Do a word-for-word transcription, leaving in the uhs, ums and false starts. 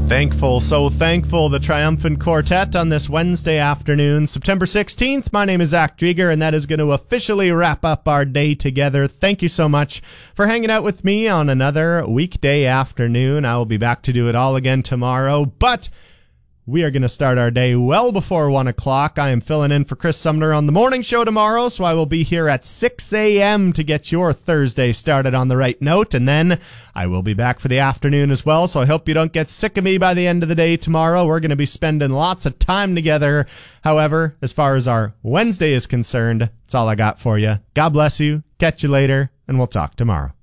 Thankful, so thankful, the Triumphant Quartet on this Wednesday afternoon, September sixteenth. My name is Zach Drieger, and that is going to officially wrap up our day together. Thank you so much for hanging out with me on another weekday afternoon. I will be back to do it all again tomorrow, but we are going to start our day well before one o'clock. I am filling in for Chris Sumner on the morning show tomorrow, so I will be here at six a.m. to get your Thursday started on the right note, and then I will be back for the afternoon as well, so I hope you don't get sick of me by the end of the day tomorrow. We're going to be spending lots of time together. However, as far as our Wednesday is concerned, that's all I got for you. God bless you, catch you later, and we'll talk tomorrow.